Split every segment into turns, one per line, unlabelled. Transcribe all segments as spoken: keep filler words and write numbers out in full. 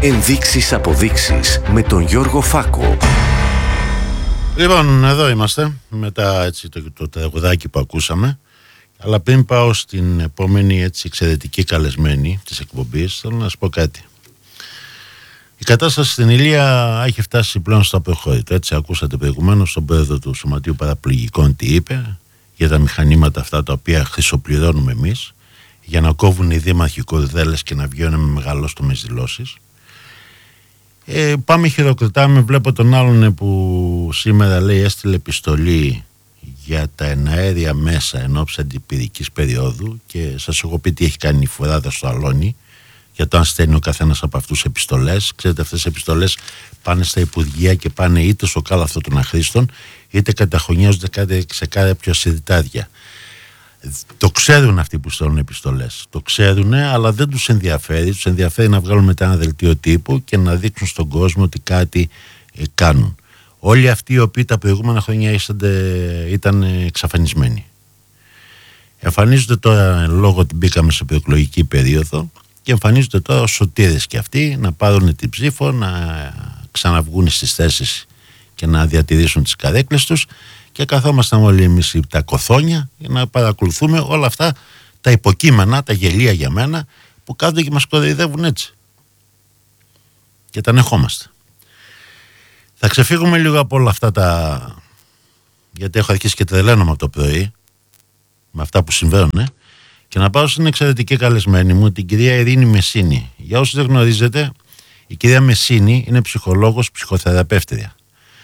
Ενδείξεις αποδείξεις με τον Γιώργο Φάκο.
Λοιπόν, εδώ είμαστε μετά έτσι, το, το τραγουδάκι που ακούσαμε. Αλλά πριν πάω στην επόμενη έτσι, εξαιρετική καλεσμένη της εκπομπής, θέλω να σας πω κάτι. Η κατάσταση στην Ηλία έχει φτάσει πλέον στο απροχώρητο. Έτσι, ακούσατε προηγουμένως τον πρόεδρο του Σωματείου Παραπληγικών τι είπε για τα μηχανήματα αυτά τα οποία χρυσοπληρώνουμε εμείς για να κόβουν οι δήμαρχοι κορδέλες και να βγαίνουν με μεγαλόστομες δηλώσεις. Ε, πάμε χειροκροτάμε. Βλέπω τον άλλον που σήμερα λέει έστειλε επιστολή για τα εναέρια μέσα εν ώψη αντιπυρικής περίοδου και σας έχω πει τι έχει κάνει η φοράδα στο αλόνι για το αν στέλνει ο καθένας από αυτούς επιστολές. Ξέρετε, αυτές οι επιστολές πάνε στα Υπουργεία και πάνε είτε στο κάλαθο των αχρήστων είτε καταχωνιάζονται σε κάποια πιο συρτάρια. Το ξέρουν αυτοί που στέλνουν επιστολές. Το ξέρουν, αλλά δεν τους ενδιαφέρει. Τους ενδιαφέρει να βγάλουν μετά ένα δελτίο τύπου και να δείξουν στον κόσμο ότι κάτι ε, κάνουν. Όλοι αυτοί οι οποίοι τα προηγούμενα χρόνια ήταν εξαφανισμένοι. Εμφανίζονται τώρα λόγω ότι μπήκαμε σε προεκλογική περίοδο και εμφανίζονται τώρα ως σωτήρες και αυτοί να πάρουν την ψήφο, να ξαναβγούν στις θέσεις και να διατηρήσουν τις καρέκλες τους και καθόμασταν όλοι εμείς τα κοθόνια για να παρακολουθούμε όλα αυτά τα υποκείμενα, τα γελία για μένα που κάθονται και μας κοροϊδεύουν έτσι. Και τα ανεχόμαστε. Θα ξεφύγουμε λίγο από όλα αυτά τα... γιατί έχω αρχίσει και τρελαίνομαι από το πρωί με αυτά που συμβαίνουν ε? Και να πάω στην εξαιρετική καλεσμένη μου, την κυρία Ειρήνη Μεσίνη. Για όσους δεν γνωρίζετε, η κυρία Μεσίνη είναι ψυχολόγος, ψυχοθεραπεύτρια.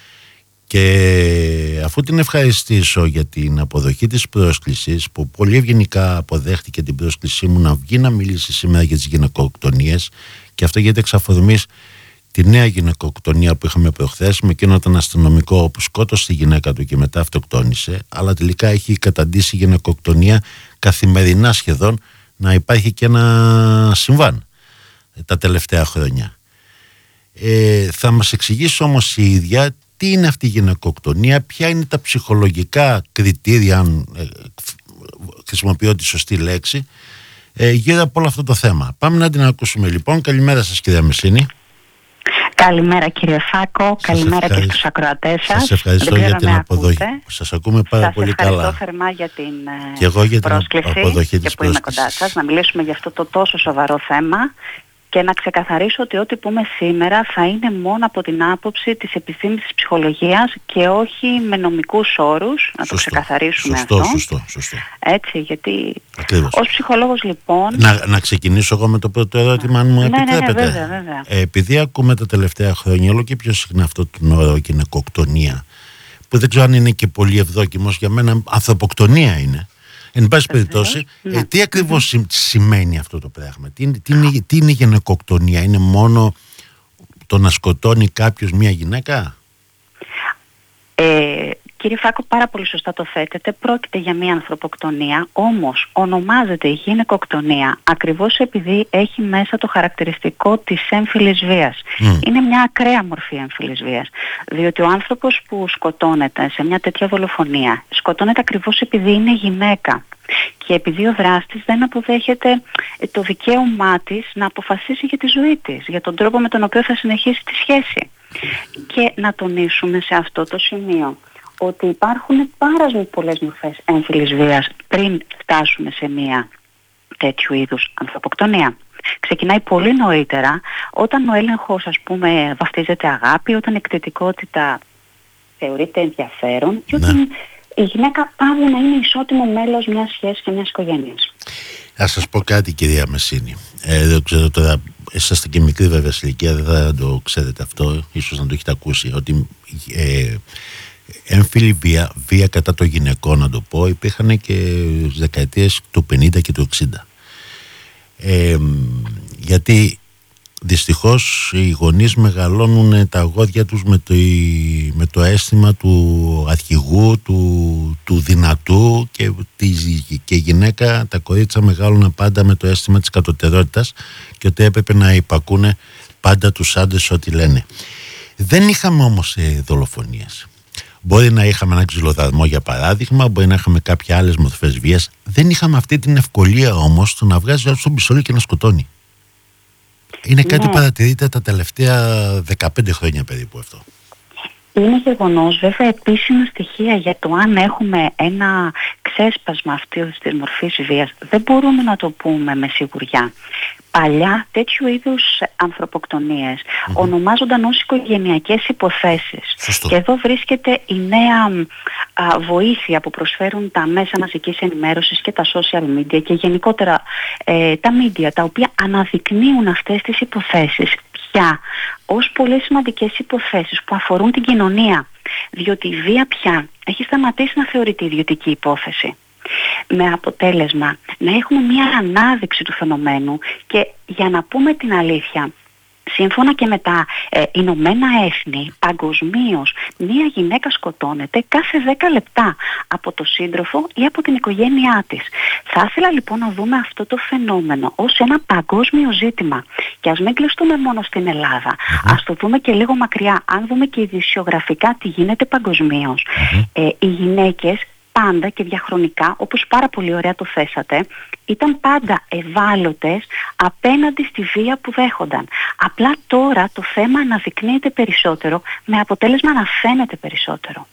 Και αφού την ευχαριστήσω για την αποδοχή της πρόσκλησης, που πολύ ευγενικά αποδέχτηκε την πρόσκλησή μου να βγει να μιλήσει σήμερα για τις γυναικοκτονίες, και αυτό γιατί εξ αφορμής τη νέα γυναικοκτονία που είχαμε προχθές με εκείνο τον αστυνομικό που σκότωσε τη γυναίκα του και μετά αυτοκτόνησε, αλλά τελικά έχει καταντήσει η γυναικοκτονία καθημερινά σχεδόν να υπάρχει και ένα συμβάν τα τελευταία χρόνια. Ε, θα μας εξηγήσει όμως η ίδια τι είναι αυτή η γυναικοκτονία, ποια είναι τα ψυχολογικά κριτήρια, αν ε, χρησιμοποιώ τη σωστή λέξη, ε, γύρω από όλο αυτό το θέμα. Πάμε να την ακούσουμε λοιπόν. Καλημέρα σας κυρία Μεσίνη.
Καλημέρα κύριε Φάκο, σας καλημέρα ευχαριστώ. Και στους ακροατές σας.
Σας ευχαριστώ για την αποδοχή. Σας ακούμε πάρα σας πολύ καλά.
Σας ευχαριστώ θερμά για την
και εγώ για την
πρόσκληση
αποδοχή
και
της
που είμαι κοντά σας, να μιλήσουμε για αυτό το τόσο σοβαρό θέμα και να ξεκαθαρίσω ότι ό,τι πούμε σήμερα θα είναι μόνο από την άποψη της επιστήμης της ψυχολογίας και όχι με νομικούς όρους, να σωστό, το ξεκαθαρίσουμε
σωστό,
αυτό.
Σωστό, σωστό.
Έτσι, γιατί
ακριβώς.
Ως ψυχολόγος λοιπόν...
Να, να ξεκινήσω εγώ με το πρώτο ερώτημα, αν μου
ναι,
επιτρέπετε.
Ναι, ναι, βέβαια, βέβαια.
Ε, επειδή ακούμε τα τελευταία χρόνια όλο και πιο συχνά αυτό το όρο γυναικοκτονία, που δεν ξέρω αν είναι και πολύ ευδόκιμος, για μένα ανθρωποκτονία είναι. Εν πάση περιπτώσει, ναι. ε, τι ακριβώς mm-hmm. σημαίνει αυτό το πράγμα, τι, τι, είναι, τι είναι γυναικοκτονία, είναι μόνο το να σκοτώνει κάποιος μια γυναίκα?
Ε, κύριε Φάκο, πάρα πολύ σωστά το θέτετε, πρόκειται για μια ανθρωποκτονία, όμως ονομάζεται γυναικοκτονία ακριβώς επειδή έχει μέσα το χαρακτηριστικό της έμφυλης βίας. Mm. Είναι μια ακραία μορφή έμφυλης βίας, διότι ο άνθρωπος που σκοτώνεται σε μια τέτοια δολοφονία σκοτώνεται ακριβώς επειδή είναι γυναίκα και επειδή ο δράστης δεν αποδέχεται το δικαίωμά της να αποφασίσει για τη ζωή της, για τον τρόπο με τον οποίο θα συνεχίσει τη σχέση. Και να τονίσουμε σε αυτό το σημείο ότι υπάρχουν πάρα πολλές μορφές έμφυλης βίας πριν φτάσουμε σε μια τέτοιου είδους ανθρωποκτονία. Ξεκινάει πολύ νωρίτερα, όταν ο έλεγχος, ας πούμε, βαφτίζεται αγάπη, όταν η εκτετικότητα θεωρείται ενδιαφέρον και όταν ναι. η γυναίκα πάβει να είναι ισότιμο μέλος μιας σχέσης και μιας οικογένειας.
Θα σας πω κάτι κυρία Μεσίνη. Ε, δεν ξέρω τώρα, είσαστε και μικρή βέβαια σε ηλικία, δεν θα το ξέρετε αυτό, ίσως να το έχετε ακούσει, ότι ε, έμφυλη βία, βία κατά το γυναικό να το πω, υπήρχαν και στις δεκαετίες του πενήντα και του εξήντα. Ε, γιατί δυστυχώς οι γονείς μεγαλώνουν τα αγόρια τους με το, με το αίσθημα του αρχηγού, του, του δυνατού και, και η γυναίκα, τα κορίτσια μεγαλώνουν πάντα με το αίσθημα της κατωτερότητας και ότι έπρεπε να υπακούνε πάντα τους άντρες ό,τι λένε. Δεν είχαμε όμως ε, δολοφονίες. Μπορεί να είχαμε ένα ξυλοδαρμό για παράδειγμα, μπορεί να είχαμε κάποια άλλες μορφές βίας. Δεν είχαμε αυτή την ευκολία όμως το να βγάζει άλλο στον πιστόλι και να σκοτώνει. Είναι κάτι
Ναι.
που παρατηρείται τα τελευταία δεκαπέντε χρόνια περίπου αυτό.
Είναι γεγονός, βέβαια, επίσημα στοιχεία για το αν έχουμε ένα ξέσπασμα αυτής της μορφής βίας δεν μπορούμε να το πούμε με σιγουριά. Παλιά τέτοιου είδους ανθρωποκτονίες mm-hmm. ονομάζονταν ως οικογενειακές υποθέσεις.
Σωστό.
Και εδώ βρίσκεται η νέα α, βοήθεια που προσφέρουν τα μέσα μαζικής ενημέρωσης και τα social media και γενικότερα ε, τα media, τα οποία αναδεικνύουν αυτές τις υποθέσεις πια ως πολύ σημαντικές υποθέσεις που αφορούν την κοινωνία, διότι η βία πια έχει σταματήσει να θεωρείται ιδιωτική υπόθεση, με αποτέλεσμα να έχουμε μια ανάδειξη του φαινομένου. Και για να πούμε την αλήθεια, σύμφωνα και με τα ε, Ηνωμένα Έθνη, παγκοσμίως μία γυναίκα σκοτώνεται κάθε δέκα λεπτά από το σύντροφο ή από την οικογένειά της. Θα ήθελα λοιπόν να δούμε αυτό το φαινόμενο ως ένα παγκόσμιο ζήτημα και ας μην κλειστούμε μόνο στην Ελλάδα. Mm-hmm. Ας το δούμε και λίγο μακριά. Αν δούμε και ειδησιογραφικά τι γίνεται παγκοσμίως, mm-hmm. ε, οι γυναίκες πάντα και διαχρονικά, όπως πάρα πολύ ωραία το θέσατε, ήταν πάντα ευάλωτες απέναντι στη βία που δέχονταν. Απλά τώρα το θέμα αναδεικνύεται περισσότερο, με αποτέλεσμα να φαίνεται περισσότερο.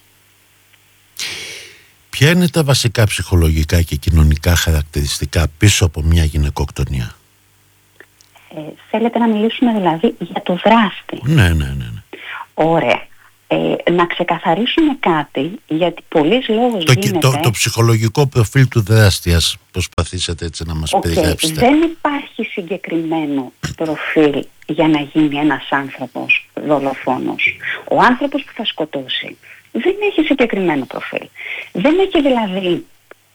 Ποια είναι τα βασικά ψυχολογικά και κοινωνικά χαρακτηριστικά πίσω από μια γυναικοκτονία?
Ε, θέλετε να μιλήσουμε δηλαδή για το δράστη?
Ναι, ναι, ναι, ναι.
Ωραία. Ε, να ξεκαθαρίσουμε κάτι, γιατί πολλής λόγος
το,
γίνεται...
Το, το ψυχολογικό προφίλ του δράστη, ας προσπαθήσετε έτσι να μας okay, περιγράψετε.
Δεν υπάρχει συγκεκριμένο προφίλ για να γίνει ένας άνθρωπος δολοφόνος. Ο άνθρωπος που θα σκοτώσει δεν έχει συγκεκριμένο προφίλ. Δεν έχει δηλαδή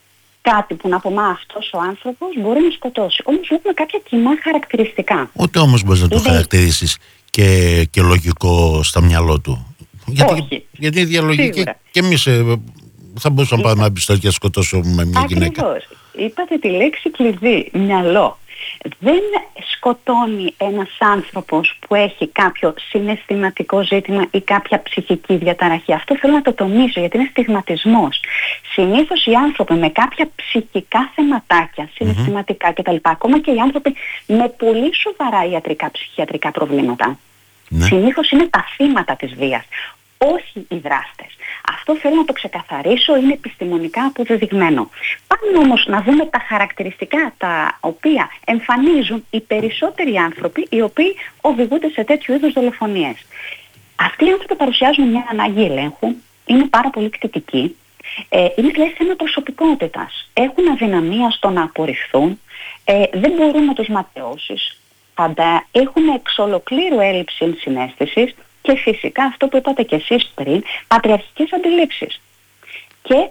κάτι που να πω, μα αυτός ο άνθρωπος μπορεί να σκοτώσει. Όμως έχουμε κάποια κοινά χαρακτηριστικά.
Ούτε όμως μπορείς να το
είναι...
χαρακτηρίσεις και, και λογικό στα μυαλό του. Γιατί,
Όχι.
γιατί η διαλογική και εμείς ε, θα μπορούσαμε να πάμε ένα πιστόλι και να σκοτώσουμε μια γυναίκα.
Ακριβώς. Είπατε τη λέξη κλειδί, μυαλό. Δεν σκοτώνει ένας άνθρωπος που έχει κάποιο συναισθηματικό ζήτημα ή κάποια ψυχική διαταραχή. Αυτό θέλω να το τονίσω, γιατί είναι στιγματισμός. Συνήθως οι άνθρωποι με κάποια ψυχικά θεματάκια, συναισθηματικά κτλ., ακόμα και οι άνθρωποι με πολύ σοβαρά ιατρικά, ψυχιατρικά προβλήματα, ναι. συνήθως είναι τα θύματα της βίας, όχι οι δράστες. Αυτό θέλω να το ξεκαθαρίσω, είναι επιστημονικά αποδεδειγμένο. Πάμε όμως να δούμε τα χαρακτηριστικά τα οποία εμφανίζουν οι περισσότεροι άνθρωποι οι οποίοι οδηγούνται σε τέτοιου είδους δολοφονίες. Αυτοί οι άνθρωποι παρουσιάζουν μια ανάγκη ελέγχου, είναι πάρα πολύ κτητικοί, ε, είναι δηλαδή θέμα προσωπικότητας. Έχουν αδυναμία στο να απορριφθούν, ε, δεν μπορούν να τους ματαιώσεις, πάντα έχουν εξ ολοκλήρου έλλειψη ενσυναίσθησης και φυσικά αυτό που είπατε και εσείς πριν, πατριαρχικές αντιλήψεις. Και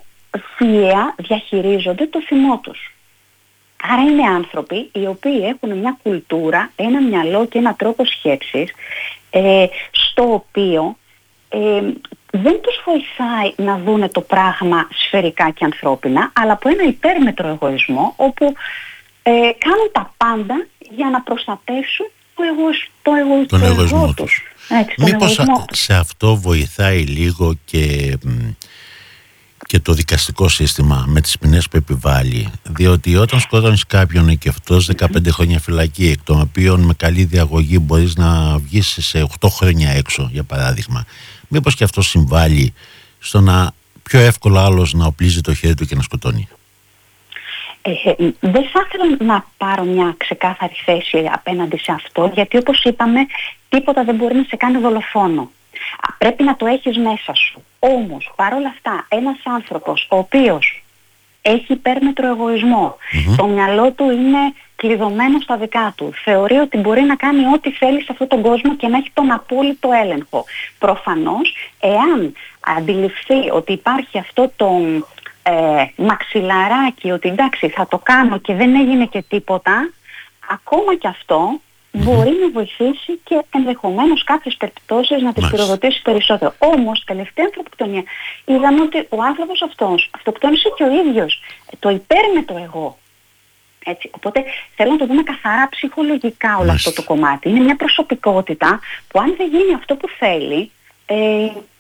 βία διαχειρίζονται το θυμό τους. Άρα είναι άνθρωποι οι οποίοι έχουν μια κουλτούρα, ένα μυαλό και ένα τρόπο σκέψης, ε, στο οποίο ε, δεν τους βοηθάει να δούνε το πράγμα σφαιρικά και ανθρώπινα, αλλά από ένα υπέρμετρο εγωισμό, όπου ε, κάνουν τα πάντα για να προστατεύσουν το, εγώ, το, εγώ,
τον
το
εγωισμό
εγώ
τους.
τους. Έτσι,
Μήπως σε αυτό βοηθάει λίγο και, και το δικαστικό σύστημα με τις ποινές που επιβάλλει? Διότι όταν σκοτώνεις κάποιον και αυτός δεκαπέντε χρόνια φυλακή, εκ των οποίων με καλή διαγωγή μπορείς να βγεις σε οκτώ χρόνια έξω, για παράδειγμα, μήπως και αυτό συμβάλλει στο να πιο εύκολα άλλος να οπλίζει το χέρι του και να σκοτώνει?
Ε, δεν θα ήθελα να πάρω μια ξεκάθαρη θέση απέναντι σε αυτό, γιατί όπως είπαμε, τίποτα δεν μπορεί να σε κάνει δολοφόνο. Πρέπει να το έχεις μέσα σου. Όμως, παρόλα αυτά, ένας άνθρωπος ο οποίος έχει υπέρμετρο εγωισμό, mm-hmm. το μυαλό του είναι κλειδωμένο στα δικά του, θεωρεί ότι μπορεί να κάνει ό,τι θέλει σε αυτόν τον κόσμο και να έχει τον απόλυτο έλεγχο. Προφανώς, εάν αντιληφθεί ότι υπάρχει αυτό το ε, μαξιλαράκι, ότι εντάξει θα το κάνω και δεν έγινε και τίποτα, ακόμα και αυτό μπορεί να βοηθήσει και ενδεχομένως κάποιες περιπτώσεις να τις πυροδοτήσει περισσότερο. Όμως, τελευταία ανθρωποκτονία είδαμε ότι ο άνθρωπος αυτός αυτοκτόνησε και ο ίδιος, το υπέρμετρο εγώ. Έτσι. Οπότε θέλω να το δούμε καθαρά ψυχολογικά όλο αυτό το κομμάτι. Είναι μια προσωπικότητα που αν δεν γίνει αυτό που θέλει, ε,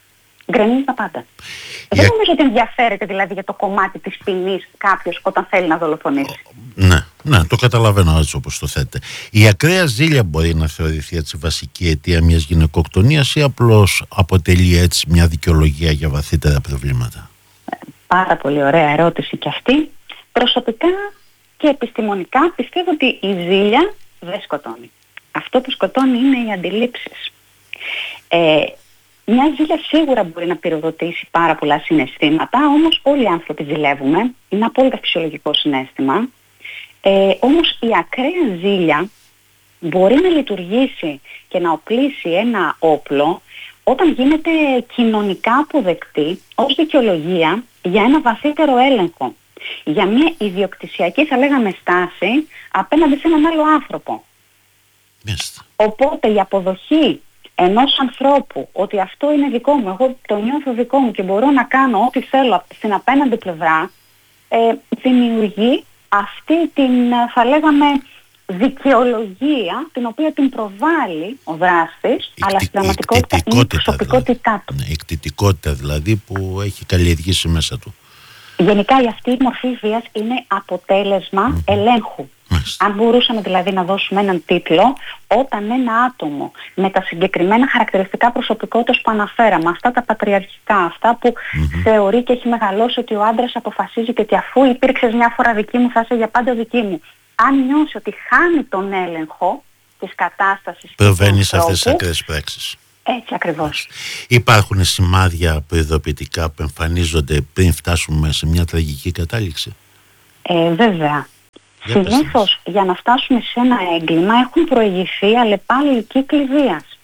γκρεμίζει τα πάντα. Yeah. Δεν νομίζω ότι ενδιαφέρεται δηλαδή για το κομμάτι της ποινής κάποιος όταν θέλει να δολοφονήσει.
Ναι, ναι, το καταλαβαίνω έτσι όπως το θέτε. Η ακραία ζήλια μπορεί να θεωρηθεί έτσι βασική αιτία μιας γυναικοκτονίας ή απλώς αποτελεί έτσι μια δικαιολογία για βαθύτερα προβλήματα?
Πάρα πολύ ωραία ερώτηση και αυτή. Προσωπικά και επιστημονικά πιστεύω ότι η ζήλια δεν σκοτώνει. Αυτό που σκοτώνει είναι οι αντιλήψεις. Ε, μια ζήλια σίγουρα μπορεί να πυροδοτήσει πάρα πολλά συναισθήματα, όμως όλοι οι άνθρωποι ζηλεύουμε, είναι απόλυτα φυσιολογικό συναίσθημα. Ε, όμως η ακραία ζήλια μπορεί να λειτουργήσει και να οπλίσει ένα όπλο όταν γίνεται κοινωνικά αποδεκτή ως δικαιολογία για ένα βαθύτερο έλεγχο, για μια ιδιοκτησιακή θα λέγαμε στάση απέναντι σε έναν άλλο άνθρωπο.
Yes.
Οπότε η αποδοχή ενός ανθρώπου ότι αυτό είναι δικό μου, εγώ το νιώθω δικό μου και μπορώ να κάνω ό,τι θέλω στην απέναντι πλευρά, ε, δημιουργεί αυτή την θα λέγαμε δικαιολογία την οποία την προβάλλει ο δράστης, η, αλλά στην πραγματικότητα είναι η προσωπικότητά του.
Ναι, η εκτιτικότητα δηλαδή που έχει καλλιεργήσει μέσα του.
Γενικά η αυτή η μορφή βίας είναι αποτέλεσμα mm-hmm. ελέγχου.
Μάλιστα.
Αν μπορούσαμε δηλαδή να δώσουμε έναν τίτλο, όταν ένα άτομο με τα συγκεκριμένα χαρακτηριστικά προσωπικότητας που αναφέραμε, αυτά τα πατριαρχικά, αυτά που mm-hmm. θεωρεί και έχει μεγαλώσει ότι ο άντρας αποφασίζει και ότι αφού υπήρξες μια φορά δική μου θα είσαι για πάντα δική μου, αν νιώσει ότι χάνει τον έλεγχο της κατάστασης,
προβαίνει σε αυτές τις ακραίες πράξεις.
Έτσι ακριβώς.
Υπάρχουν σημάδια προειδοποιητικά που εμφανίζονται πριν φτάσουμε σε μια τραγική κατάληξη?
Ε, βέβαια. Συνήθως για να φτάσουμε σε ένα έγκλημα έχουν προηγηθεί αλλεπάλληλοι κύκλοι βίας.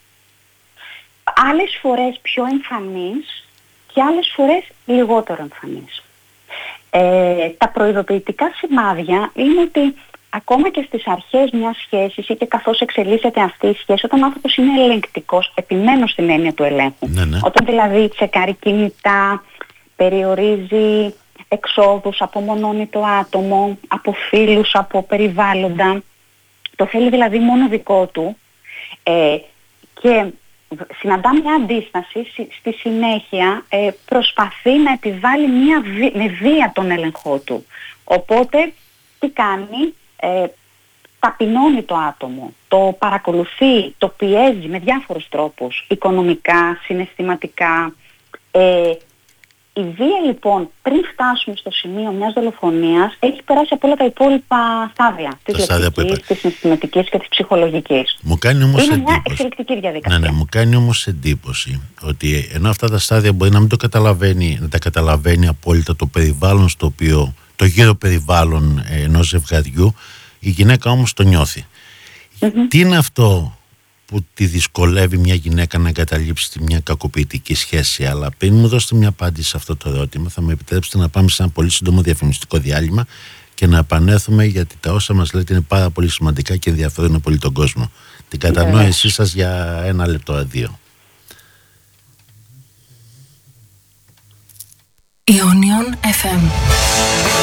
Άλλες φορές πιο εμφανείς και άλλες φορές λιγότερο εμφανείς. Ε, τα προειδοποιητικά σημάδια είναι ότι ακόμα και στις αρχές μιας σχέσης ή και καθώς εξελίσσεται αυτή η σχέση, όταν ο άνθρωπος είναι ελεγκτικός, επιμένω στην έννοια του ελέγχου,
ναι, ναι.
όταν δηλαδή τσεκάρει κινητά, περιορίζει εξόδους, απομονώνει το άτομο, από φίλους, από περιβάλλοντα, το θέλει δηλαδή μόνο δικό του ε, και συναντά μια αντίσταση, στη συνέχεια ε, προσπαθεί να επιβάλλει μια βία, με βία τον έλεγχό του. Οπότε τι κάνει? Ε, ταπεινώνει το άτομο, το παρακολουθεί, το πιέζει με διάφορους τρόπους, οικονομικά, συναισθηματικά. Ε, η βία λοιπόν πριν φτάσουμε στο σημείο μιας δολοφονίας έχει περάσει από όλα τα υπόλοιπα στάδια της λεκτικής, της συναισθηματικής και της ψυχολογικής.
Μου κάνει όμως
είναι
εντύπωση.
Μια εξελικτική διαδικασία.
Ναι, ναι, μου κάνει όμως εντύπωση ότι ενώ αυτά τα στάδια μπορεί να μην το καταλαβαίνει, να τα καταλαβαίνει απόλυτα το περιβάλλον στο οποίο, το γύρω περιβάλλον ενός ζευγαριού, η γυναίκα όμως το νιώθει. Mm-hmm. Τι είναι αυτό που τη δυσκολεύει μια γυναίκα να εγκαταλείψει μια κακοποιητική σχέση? Αλλά πριν μου δώσετε μια απάντηση σε αυτό το ερώτημα, θα με επιτρέψετε να πάμε σε ένα πολύ σύντομο διαφημιστικό διάλειμμα και να επανέλθουμε, γιατί τα όσα μας λέτε είναι πάρα πολύ σημαντικά και ενδιαφέρουν πολύ τον κόσμο. Την κατανόησή σας για ένα λεπτό, δύο.
Ionion εφ εμ.